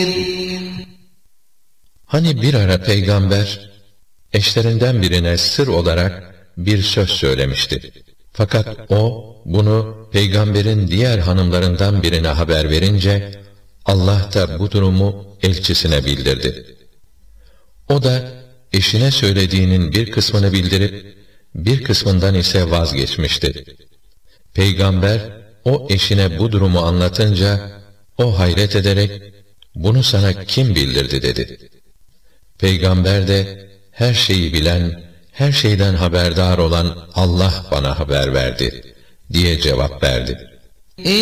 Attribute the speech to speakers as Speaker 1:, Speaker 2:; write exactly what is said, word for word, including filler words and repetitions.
Speaker 1: Hani bir ara peygamber, eşlerinden birine sır olarak bir söz söylemişti. Fakat o, bunu peygamberin diğer hanımlarından birine haber verince, Allah da bu durumu elçisine bildirdi. O da, eşine söylediğinin bir kısmını bildirip, bir kısmından ise vazgeçmişti. Peygamber, o eşine bu durumu anlatınca, o hayret ederek, bunu sana kim bildirdi dedi. Peygamber de, her şeyi bilen, her şeyden haberdar olan Allah bana haber verdi, diye cevap verdi.